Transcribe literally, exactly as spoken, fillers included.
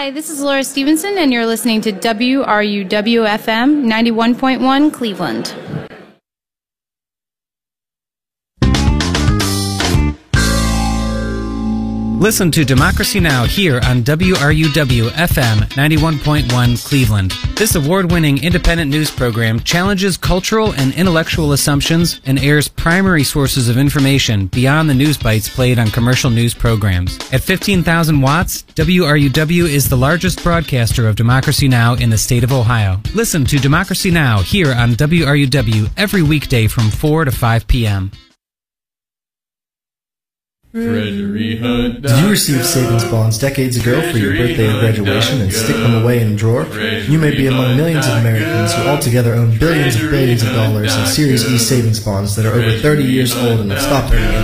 Hi, this is Laura Stevenson, and you're listening to W R U W F M ninety-one point one Cleveland. Listen to Democracy Now! Here on W R U W F M ninety-one point one Cleveland. This award-winning independent news program challenges cultural and intellectual assumptions and airs primary sources of information beyond the news bites played on commercial news programs. At fifteen thousand watts, W R U W is the largest broadcaster of Democracy Now! In the state of Ohio. Listen to Democracy Now! Here on W R U W every weekday from four to five p.m. Treasury Hunt. Did you receive savings bonds decades ago for your birthday or graduation and stick them away in a drawer? You may be among millions of Americans who altogether own billions and billions of dollars in Series E savings bonds that are over thirty years old and have stopped earning interest.